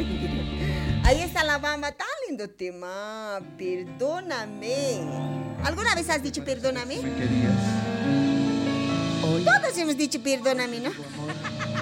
Ahí está La Bamba, tan lindo tema. Perdóname. ¿Alguna vez has dicho perdóname? ¿Me querías? Todos hemos dicho perdóname, ¿no?